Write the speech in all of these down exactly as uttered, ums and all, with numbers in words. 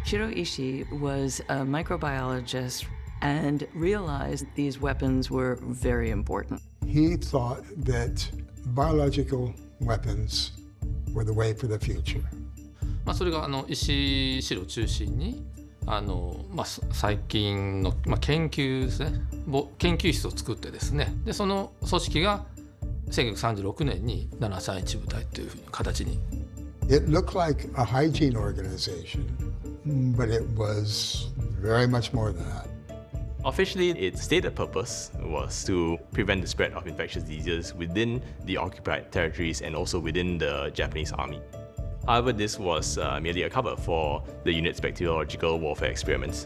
Shiro Ishii was a microbiologist and realized these weapons were very important. He thought that biological weapons were the way for the future. まあそれがあの石井四郎を中心にあの、まあ、最近の、まあ、研究ですね、研究室を作ってですね、でその組織がせんきゅうひゃくさんじゅうろくねんにななさんいち部隊というふうに形に。 It looked like a hygiene organization, but it was very much more than that. Officially, its stated purpose was to prevent the spread of infectious diseases within the occupied territories and also within the Japanese army. However, this was uh, merely a cover for the unit's bacteriological warfare experiments.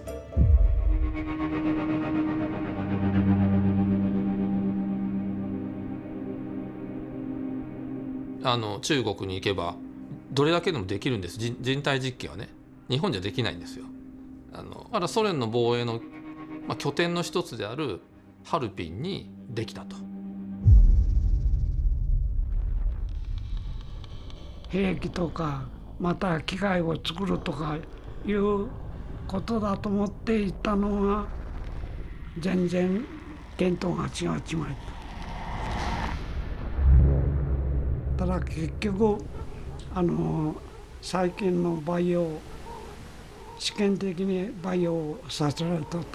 あの中国に行けばどれだけでもできるんです。人, 人体実験はね、日本じゃできないんですよ。あのまだソ連の防衛の、まあ、拠点の一つであるハルピンにできたと。 兵器とかまた機械を作るとかいうことだと思っていたのが全然見当が違うちまいただ結局あの最近の培養試験的に培養させられとった。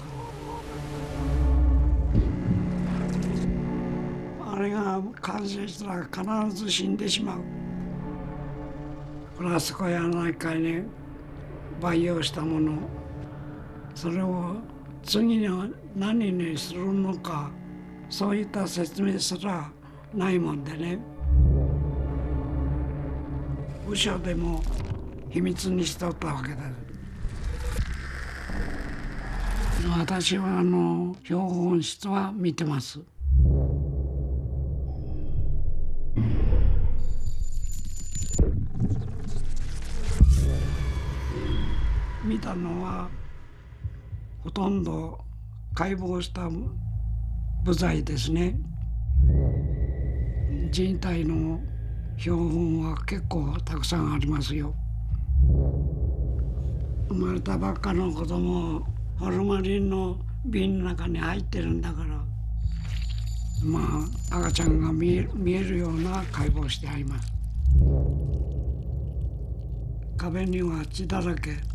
あれが完成したら必ず死んでしまう。フランスかやないかいに培養したもの、それを次に何にするのか、そういった説明すらないもんでね。部署でも秘密にしとったわけだ。私はあの標本室は見てます。見たのはほとんど解剖した部材ですね。人体の標本は結構たくさんありますよ。生まれたばっかの子供ホルマリンの瓶の中に入ってるんだから、まあ赤ちゃんが見える、見えるような解剖してあります。壁には血だらけ。